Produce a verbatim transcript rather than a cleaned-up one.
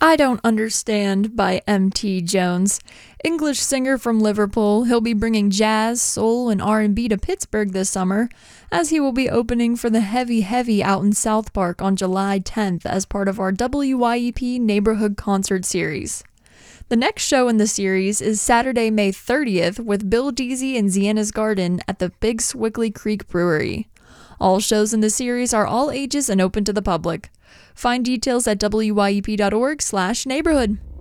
I Don't Understand by M T Jones. English singer from Liverpool, he'll be bringing jazz, soul, and R and B to Pittsburgh this summer, as he will be opening for the Heavy Heavy out in South Park on July tenth as part of our W Y E P Neighborhood Concert Series. The next show in the series is Saturday, May thirtieth with Bill Deasy and Ziena's Garden at the Big Squiggly Creek Brewery. All shows in the series are all ages and open to the public. Find details at W Y E P dot org slash neighborhood.